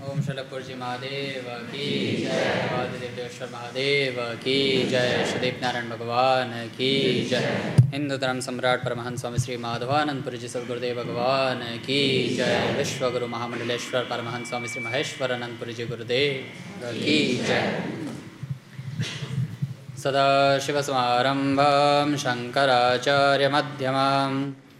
ओम शैलपुरजी महादेव की जय, वादिदेवेश्वर महादेव की जय, श्रीदीप नारायण भगवान की जय, हिंदू धर्म सम्राट परमहंस स्वामी श्री माधवानंदपुरी सद्गुरुदेव भगवान की जय, विश्वगुरु महामंडलेश्वर परमहंस स्वामी श्री महेश्वरानंदपुरी गुरुदेव की जय। सदाशिवसमारम्भां शङ्कराचार्यमध्यमाम्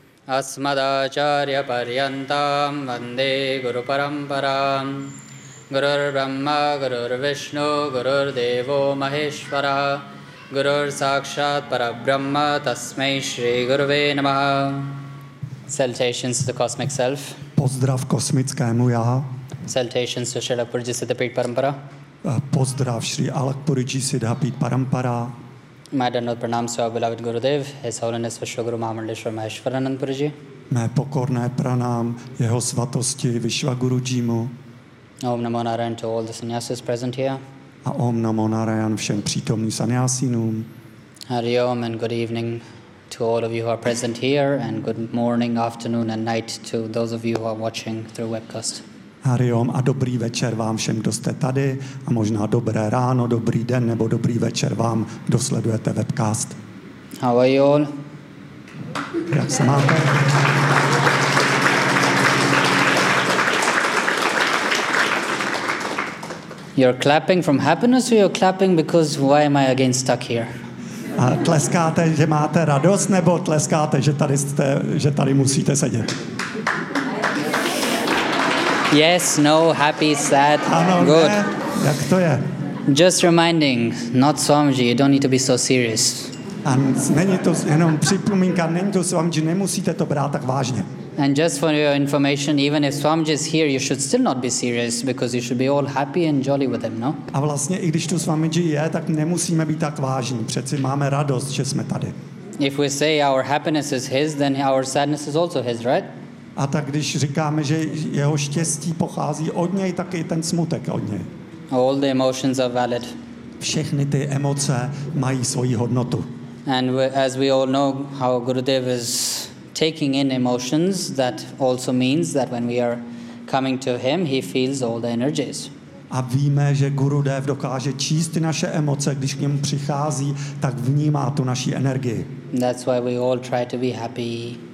अस्मदाचार्यपर्यन्तां वन्दे गुरुपरम्परां। गुरुर्ब्रह्मा गुरुर्विष्णु गुरुर्देवो महेश्वरः, गुरुर्साक्षात् परब्रह्म तस्मै श्रीगुरुवे नमः। Salutations to the cosmic self. Pozdrav kosmickému já. Salutations to Srila Purji Siddhapit Parampara. Pozdrav Shri Alakpurji Siddhapit Parampara. My Dandavat pranams to our beloved Gurudev, His Holiness Vishwaguru Mahamandleshwar Maheshwaranandpuriji. Mé pokorné pranám jeho svatosti Vishwagurujimu. Om Namo Narayan to all the sannyasis present here. A Om Namo Narayan všem přítomným sannyasinům. Hari Om and good evening to all of you who are present here, and good morning, afternoon and night to those of you who are watching through webcast. Hari Om a dobrý večer vám všem, kdo jste tady, a možná dobré ráno, dobrý den nebo dobrý večer vám, kdo sledujete webcast. How are you all? Jak se máte? You're clapping from happiness, or you're clapping because why am I again stuck here? A tleskáte, že máte radost, nebo tleskáte, že tady musíte sedět? Yes, no, happy, sad, Ano, good. ne? Jak to je? Just reminding, not Swamiji, you don't need to be so serious. A není to jenom připomínka, není to s vámi, že nemusíte to brát tak vážně. And just for your information, even if Swamiji is here, you should still not be serious, because you should be all happy and jolly with him, no? A vlastně i když tu Swamiji je, tak nemusíme být tak vážní. Přeci máme radost, že jsme tady. If we say our happiness is his, then our sadness is also his, right? A tak když říkáme, že jeho štěstí pochází od něj, tak i ten smutek od něj. All the emotions are valid. Všechny ty emoce mají svoji hodnotu. And as we all know how Gurudev is taking in emotions, that also means that when we are coming to him, he feels all the energies. A víme, že Gurudev dokáže číst ty naše emoce, když k němu přichází, tak vnímá tu naší energii. That's why we all try to be happy.